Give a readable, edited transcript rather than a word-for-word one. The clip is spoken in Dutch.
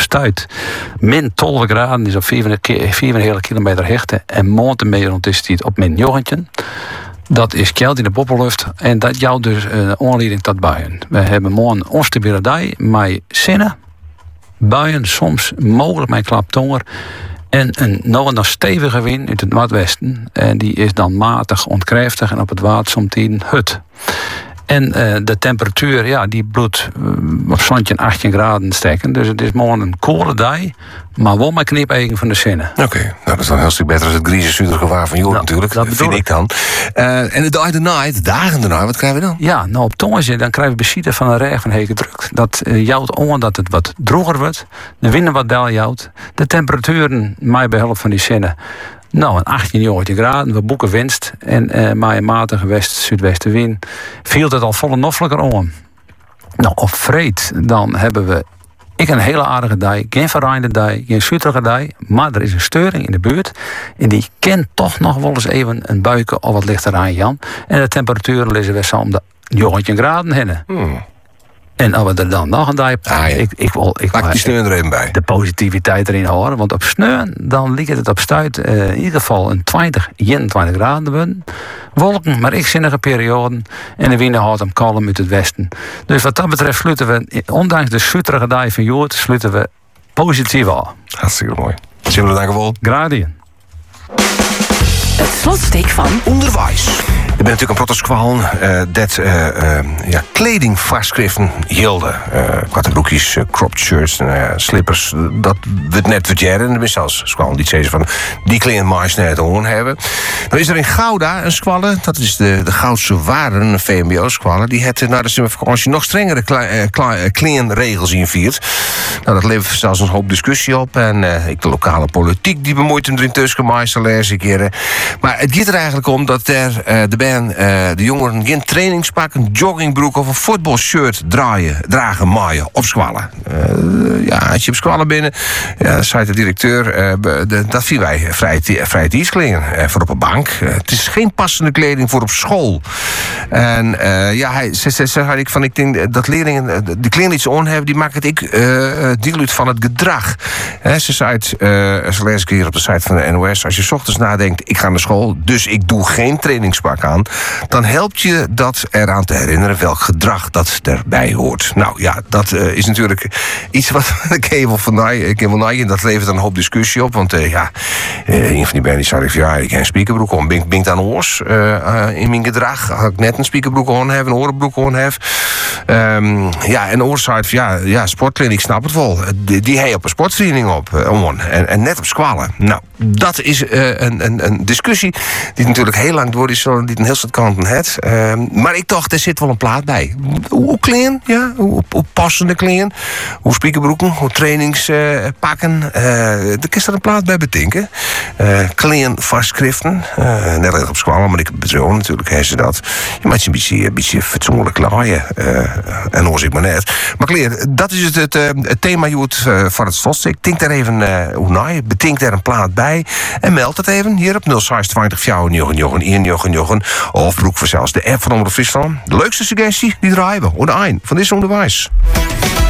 stuit. Min 12 graden is op 4 kilometer hechte. En maandemiddag is het op min 9. Dat is koud in de poppenlucht. En dat jouw dus aanleiding tot buien. We hebben morgen onstabiele dag met zinnen. Buien, soms mogelijk met klaptonger. En een nog stevige wind uit het noordwesten. En die is dan matig ontkräftig en op het water soms hut. En de temperatuur, ja, die bloedt op zo'n 18 graden steken. Dus het is morgen een koele dag, maar wel met knipeigen van de zinnen. Oké, nou dat is dan een heel stuk beter dan het grieze gewaar van Joop natuurlijk. Dat vind ik dan. En de dag erna, de dagen erna, wat krijgen we dan? Ja, nou op Tongen dan krijgen we beschieten van een regen van heke druk. Dat jouwt om dat het wat droger wordt. De winden wat dal jouwt. De temperaturen, mij bij hulp van die zinnen. Nou, een 18 graden, we boeken winst. En met een matige west-zuidwestenwind viel het al volle noffelijker om. Nou, op vreed, dan hebben we een hele aardige dag. Geen verruinde dag, geen zuurige dag. Maar er is een steuring in de buurt. En die kent toch nog wel eens even een buiken of wat lichter aan Jan. En de temperaturen liggen weer zo om de 19 graden heen. En als we er dan nog een dag... Ik pak die sneeuw er even bij. De positiviteit erin horen. Want op sneeuw, dan ligt het op stuit in ieder geval een 21 graden worden. Wolken, maar zinnige perioden. En de wind houdt hem kalm uit het westen. Dus wat dat betreft sluiten we, ondanks de schutterige dag van Joert, sluiten we positief aan. Hartstikke mooi. Zullen we danken wel? Gradien. Het slotstuk van onderwijs. Er bent natuurlijk een protocol dat kledingvoorschriften hielden. Korte broekjes, cropped shirts, slippers. Dat we het net wat jaren. Er is zelfs squallen die zeggen van die kleding maar net hoorn hebben. Dan is er in Gouda een squalle. Dat is de Goudse Waren, een VMBO-squalle. Die heeft na de zomervakantie nog strengere kledingregels inviert. Nou, dat levert zelfs een hoop discussie op. En de lokale politiek die bemoeit hem erin tussen. Een keer. Maar het gaat er eigenlijk om dat de jongeren geen trainingspak, een joggingbroek of een voetbalshirt dragen, maaien op squallen. Als je op squallen binnen, zei de directeur, dat vinden wij vrij iets kleden voor op een bank. Het is geen passende kleding voor op school. En ik denk dat leerlingen de kleding die ze aan hebben, die maken het deel uit van het gedrag. Ze lees ik hier op de site van de NOS, als je 's ochtends nadenkt, ik ga naar school, dus ik doe geen trainingspak aan, dan helpt je dat eraan te herinneren welk gedrag dat erbij hoort. Nou ja, dat is natuurlijk iets wat ik ken wel van dat levert een hoop discussie op, want een van die banden zei van ik heb een speakerbroek aan, ben ik dan oors in mijn gedrag, had ik net een speakerbroek aan heb, een orenbroek aan heb. En oors zei van sportkleding, ik snap het wel. Die hij op een sporttraining op en net op squallen. Nou, dat is een discussie die natuurlijk heel lang door is, die een heel soort kanten heeft. Maar ik dacht, er zit wel een plaat bij. Hoe klein, hoe passende klein, hoe speakerbroeken, hoe trainingspakken. Er is er een plaat bij bedenken. Klein vastschriften, net als op squallen, maar ik betreur natuurlijk heeft ze dat. Je moet je een beetje fatsoenlijk laaien. En hoor ik maar net. Maar klein, dat is het thema van het slot. Ik denk daar even hoe naar je. Bedenk daar een plaat bij. En meld het even hier op 0620 499 of broek voor zelfs de app van Omroep Friesland. De leukste suggestie die draaien we. Onder een van dit onderwijs.